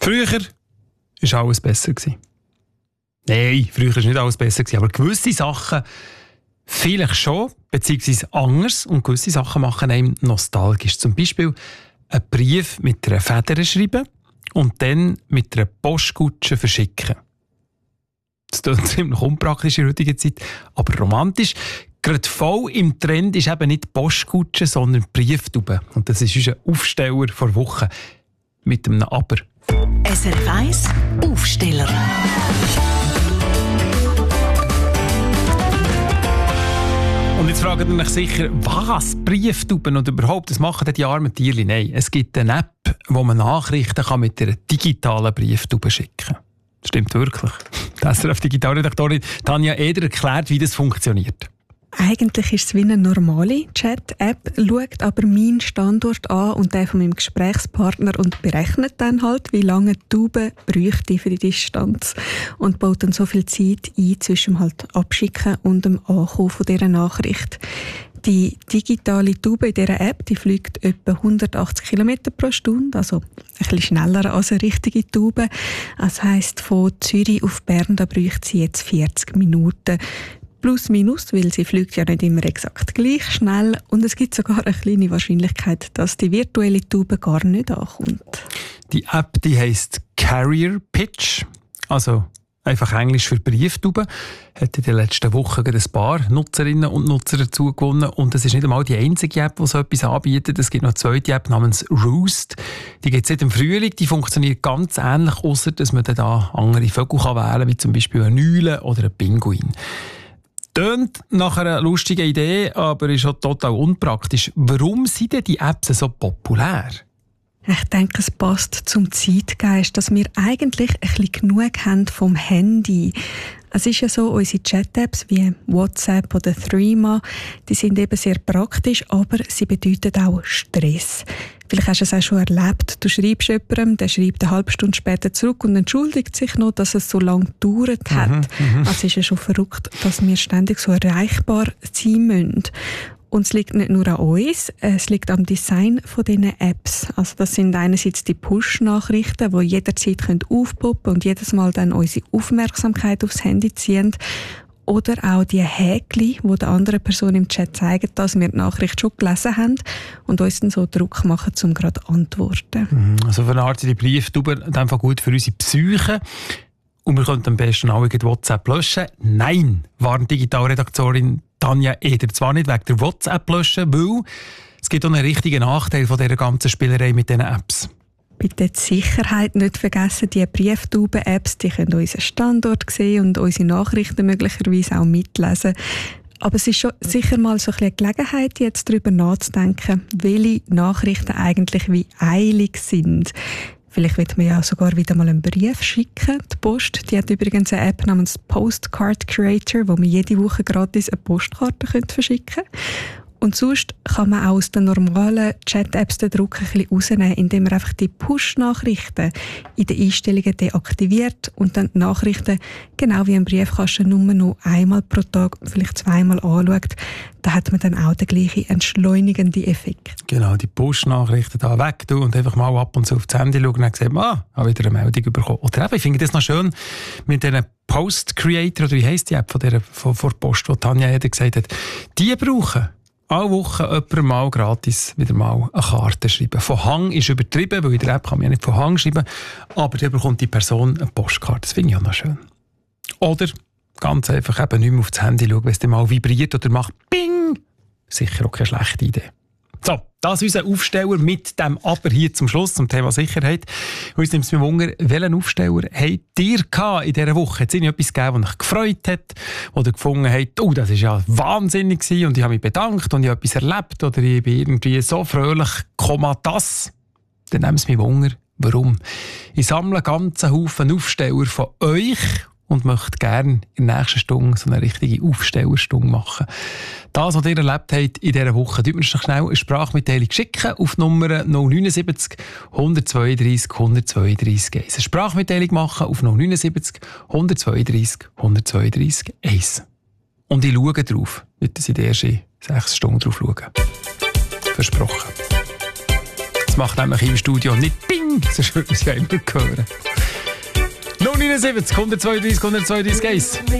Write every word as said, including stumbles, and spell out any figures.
Früher war alles besser. Nein, früher war nicht alles besser, aber gewisse Sachen vielleicht schon, beziehungsweise anders. Und gewisse Sachen machen einem nostalgisch. Zum Beispiel einen Brief mit einer Feder schreiben und dann mit einer Postkutsche verschicken. Das klingt ziemlich unpraktisch in der heutigen Zeit, aber romantisch. Gerade voll im Trend ist eben nicht die Postkutsche, sondern die Brieftube. Und das ist unser Aufsteller vor Wochen mit einem Aber. S R F eins Aufsteller. Und jetzt fragen ihr euch sicher, was? Brieftuben und überhaupt, das machen die armen Tierli? Nein, es gibt eine App, wo man Nachrichten kann mit einer digitalen Brieftube schicken kann. Das stimmt wirklich. Die S R F-Digitalredaktorin Tanja Eder erklärt, wie das funktioniert. Eigentlich ist es wie eine normale Chat-App, schaut aber meinen Standort an und den von meinem Gesprächspartner und berechnet dann halt, wie lange die Tube bräuchte für die Distanz und baut dann so viel Zeit ein zwischen dem halt Abschicken und dem Ankommen von dieser Nachricht. Die digitale Tube in dieser App, die fliegt etwa hundertachtzig Kilometer pro Stunde, also ein bisschen schneller als eine richtige Tube. Das heisst, von Zürich auf Bern, da bräuchte sie jetzt vierzig Minuten. Plus minus, weil sie fliegt ja nicht immer exakt gleich schnell und es gibt sogar eine kleine Wahrscheinlichkeit, dass die virtuelle Tube gar nicht ankommt. Die App, die heisst Carrier Pitch, also einfach Englisch für Brieftube, hat in den letzten Wochen ein paar Nutzerinnen und Nutzer dazu gewonnen und es ist nicht einmal die einzige App, die so etwas anbietet. Es gibt noch eine zweite App namens Roost. Die gibt es seit dem Frühling, die funktioniert ganz ähnlich, ausser dass man dann da andere Vögel wählen kann, wie zum Beispiel eine Eule oder ein Pinguin. Tönt nach einer lustigen Idee, aber ist auch total unpraktisch. Warum sind denn die Apps so populär? Ich denke, es passt zum Zeitgeist, dass wir eigentlich ein bisschen genug haben vom Handy. Es ist ja so, unsere Chat-Apps wie WhatsApp oder Threema, die sind eben sehr praktisch, aber sie bedeuten auch Stress. Vielleicht hast du es auch schon erlebt. Du schreibst jemandem, der schreibt eine halbe Stunde später zurück und entschuldigt sich noch, dass es so lange gedauert hat. Mhm, also es ist ja schon verrückt, dass wir ständig so erreichbar sein müssen. Und es liegt nicht nur an uns, es liegt am Design von diesen Apps. Also das sind einerseits die Push-Nachrichten, die jederzeit aufpoppen können und jedes Mal dann unsere Aufmerksamkeit aufs Handy ziehen. Oder auch die Häkchen, die der anderen Person im Chat zeigen, dass wir die Nachricht schon gelesen haben und uns dann so Druck machen, um gerade zu antworten. Also für eine Art die Brieftube einfach gut für unsere Psyche. Und wir könnten am besten auch WhatsApp löschen. Nein, warnt Digitalredaktorin Tanja Eder zwar nicht wegen der WhatsApp löschen, weil es gibt auch einen richtigen Nachteil von dieser ganzen Spielerei mit diesen Apps. Bitte die Sicherheit nicht vergessen, die Brieftube-Apps, die können unseren Standort sehen und unsere Nachrichten möglicherweise auch mitlesen. Aber es ist schon sicher mal so eine Gelegenheit, jetzt darüber nachzudenken, welche Nachrichten eigentlich wie eilig sind. Vielleicht wird man ja sogar wieder mal einen Brief schicken. Die Post, die hat übrigens eine App namens Postcard Creator, wo man jede Woche gratis eine Postkarte verschicken könnte. Und sonst kann man auch aus den normalen Chat-Apps den Druck ein bisschen rausnehmen, indem man einfach die Push-Nachrichten in den Einstellungen deaktiviert und dann die Nachrichten, genau wie im Briefkasten, nur noch einmal pro Tag, vielleicht zweimal anschaut. Da hat man dann auch den gleichen entschleunigenden Effekt. Genau, die Push-Nachrichten da weg tun und einfach mal ab und zu auf das Handy schauen und dann sieht man, ah, habe wieder eine Meldung bekommen. Oder eben, ich finde das noch schön mit diesen Post-Creator, oder wie heisst die App von der von, von Post, die Tanja Eder gesagt hat, die brauchen alle Wochen jemand mal gratis wieder mal eine Karte schreiben. Von Hang ist übertrieben, weil in der App kann man ja nicht von Hang schreiben, aber dann bekommt die Person eine Postkarte. Das finde ich auch noch schön. Oder ganz einfach eben nicht mehr auf das Handy schauen, wenn es dann mal vibriert oder macht Ping. Sicher auch keine schlechte Idee. So, das ist unser Aufsteller mit dem Aber hier zum Schluss zum Thema Sicherheit. Uns nimmt es mich wunder, welchen Aufsteller habt ihr in dieser Woche? Hat es Ihnen etwas gegeben, das euch gefreut hat? Oder gefunden habt, oh, das war ja wahnsinnig gewesen und ich habe mich bedankt und ich habe etwas erlebt oder ich bin irgendwie so fröhlich, Komma das? Dann nimmt es mich wunder, warum? Ich sammle einen ganzen Haufen Aufsteller von euch und möchte gerne in der nächsten Stunde so eine richtige Aufstellerstunde machen. Das, was ihr erlebt habt in dieser Woche, tut mir noch schnell eine Sprachmitteilung schicken auf Nummer null neun sieben null eins zwei drei eins eins zwei drei eins. Eine Sprachmitteilung machen auf null neun sieben null eins zwei drei eins zwei drei eins. Und ich schaue drauf, nicht dass ich die ersten sechs Stunden drauf schaue. Versprochen. Das macht nämlich im Studio nicht Bing, sonst würde man es ja immer hören. null neun sieben, hundertzweiunddreißig, hundertzweiunddreißig, eins.